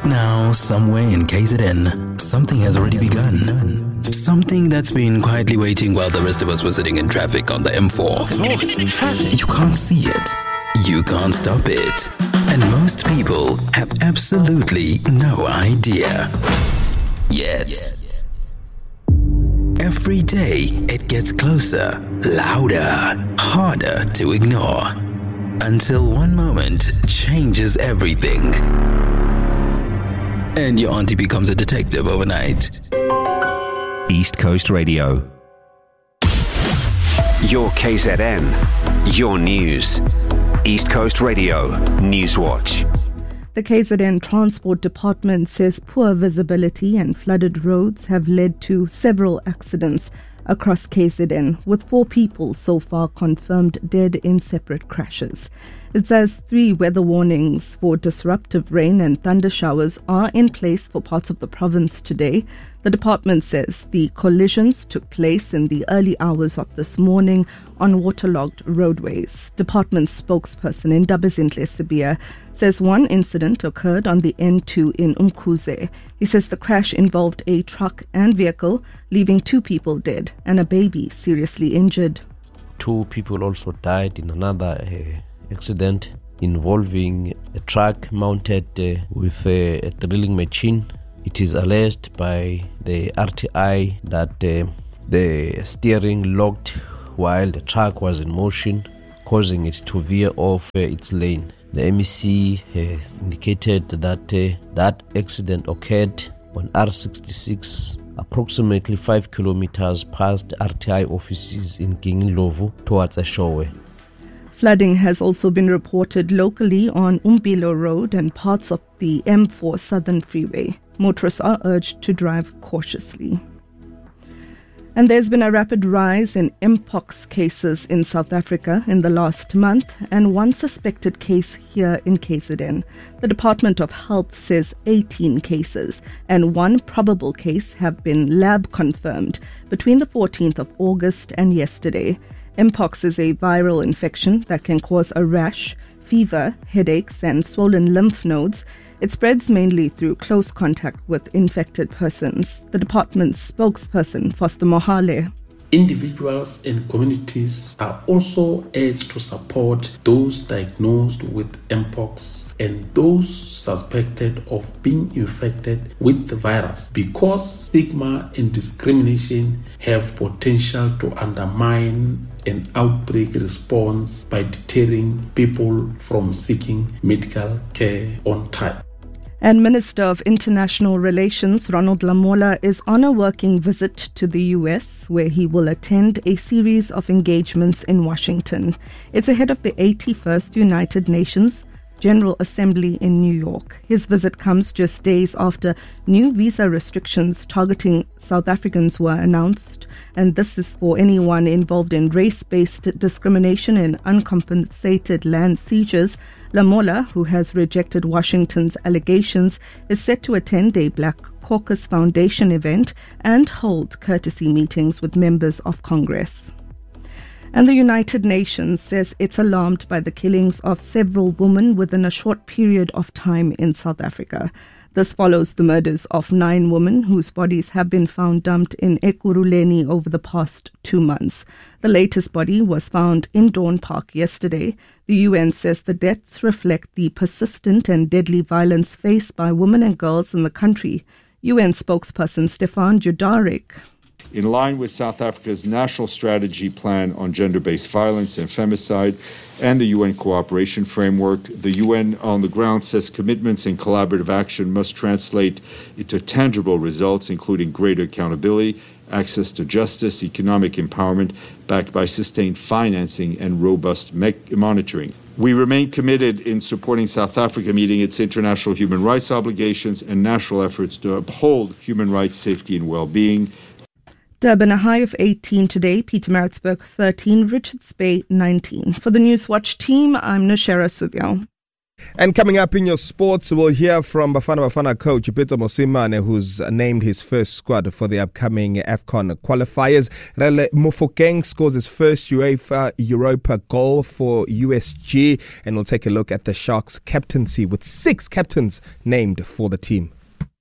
Right now, somewhere in KZN, something has already begun. Something that's been quietly waiting while the rest of us were sitting in traffic on the M4. There's all this traffic. You can't see it. You can't stop it. And most people have absolutely no idea. Yet. Every day, it gets closer, louder, harder to ignore. Until one moment changes everything. And your auntie becomes a detective overnight. East Coast Radio. Your KZN. Your news. East Coast Radio News Watch. The KZN Transport Department says poor visibility and flooded roads have led to several accidents across KZN, with 4 people so far confirmed dead in separate crashes. It says 3 weather warnings for disruptive rain and thunder showers are in place for parts of the province today. The department says the collisions took place in the early hours of this morning on waterlogged roadways. Department spokesperson Ndabezinhle Sibiya says one incident occurred on the N2 in Umkhuze. He says the crash involved a truck and vehicle, leaving 2 people dead and a baby seriously injured. 2 people also died in another accident involving a truck mounted with a drilling machine. It is alleged by the RTI that the steering locked while the truck was in motion, causing it to veer off its lane. The MEC has indicated that that accident occurred on R66, approximately 5 kilometers past RTI offices in King Ndlovu towards Eshowe. Flooding has also been reported locally on Umbilo Road and parts of the M4 Southern Freeway. Motorists are urged to drive cautiously. And there's been a rapid rise in Mpox cases in South Africa in the last month, and one suspected case here in KZN. The Department of Health says 18 cases and 1 probable case have been lab confirmed between the 14th of August and yesterday. Mpox is a viral infection that can cause a rash, fever, headaches, and swollen lymph nodes. It spreads mainly through close contact with infected persons. The department's spokesperson, Foster Mohale. Individuals and communities are also urged to support those diagnosed with Mpox and those suspected of being infected with the virus, because stigma and discrimination have potential to undermine an outbreak response by deterring people from seeking medical care on time. And Minister of International Relations Ronald Lamola is on a working visit to the US, where he will attend a series of engagements in Washington. It's ahead of the 81st United Nations General Assembly in New York. His visit comes just days after new visa restrictions targeting South Africans were announced, and this is for anyone involved in race-based discrimination and uncompensated land seizures. Lamola, who has rejected Washington's allegations, is set to attend a Black Caucus Foundation event and hold courtesy meetings with members of Congress. And the United Nations says it's alarmed by the killings of several women within a short period of time in South Africa. This follows the murders of 9 women whose bodies have been found dumped in Ekurhuleni over the past 2 months. The latest body was found in Dawn Park yesterday. The UN says the deaths reflect the persistent and deadly violence faced by women and girls in the country. UN spokesperson Stefan Dujarric. In line with South Africa's National Strategy Plan on Gender-Based Violence and Femicide and the UN Cooperation Framework, the UN on the ground says commitments and collaborative action must translate into tangible results, including greater accountability, access to justice, economic empowerment, backed by sustained financing and robust monitoring. We remain committed in supporting South Africa meeting its international human rights obligations and national efforts to uphold human rights, safety, and well-being. Durban, a high of 18 today, Pietermaritzburg 13, Richards Bay 19. For the Newswatch team, I'm Nashera Sudhyal. And coming up in your sports, we'll hear from Bafana Bafana coach Peter Mosimane, who's named his first squad for the upcoming AFCON qualifiers. Rele Mofokeng scores his first UEFA Europa goal for USG, and we'll take a look at the Sharks' captaincy with 6 captains named for the team.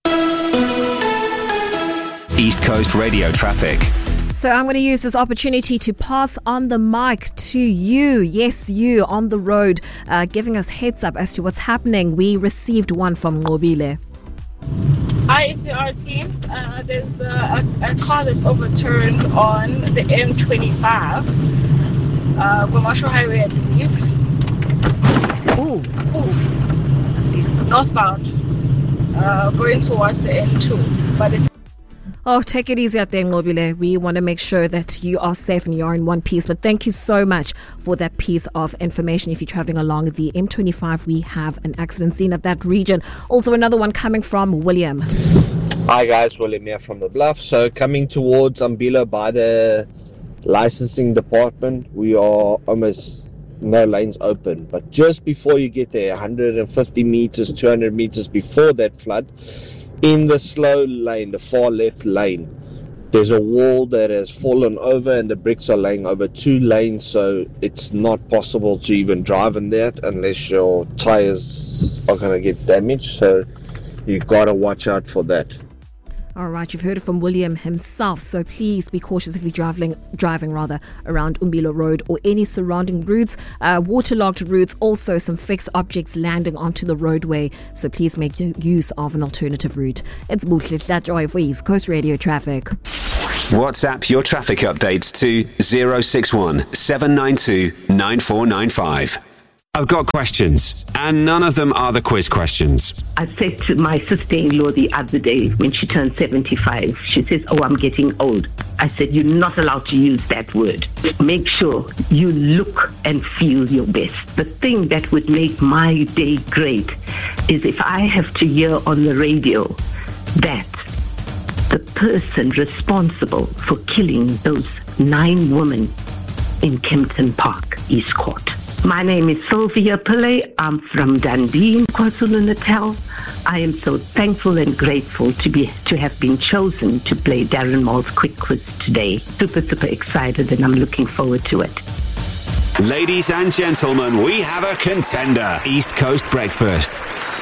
East Coast Radio traffic. So I'm going to use this opportunity to pass on the mic to you. Yes, you on the road, giving us heads up as to what's happening. We received one from Ngobile. Hi, ECR team. There's a car that's overturned on the M25, Gomasho Highway, I believe. Ooh. That's good. Northbound, going towards the M2, but it's... Oh, take it easy out there, Ngobile. We want to make sure that you are safe and you are in one piece. But thank you so much for that piece of information. If you're traveling along the M25, we have an accident scene at that region. Also, another one coming from William. Hi guys, William here from the Bluff. So coming towards Umbila by the licensing department, we are almost no lanes open. But just before you get there, 150 meters, 200 meters before that flood, in the slow lane, the far left lane, there's a wall that has fallen over and the bricks are laying over 2 lanes, so it's not possible to even drive in that unless your tires are going to get damaged. So you've got to watch out for that. All right, you've heard it from William himself, so please be cautious if you're driving around Umbila Road or any surrounding routes. Waterlogged routes, also some fixed objects landing onto the roadway, so please make use of an alternative route. It's Buhle Tlajoy for East Coast Radio Traffic. WhatsApp your traffic updates to 061 792 9495. I've got questions, and none of them are the quiz questions. I said to my sister-in-law the other day when she turned 75, she says, "Oh, I'm getting old." I said, "You're not allowed to use that word. Make sure you look and feel your best." The thing that would make my day great is if I have to hear on the radio that the person responsible for killing those 9 women in Kempton Park is caught. My name is Sylvia Pillay. I'm from Dundee in KwaZulu-Natal. I am so thankful and grateful to have been chosen to play Darren Moore's quick quiz today. Super excited, and I'm looking forward to it. Ladies and gentlemen, we have a contender. East Coast Breakfast.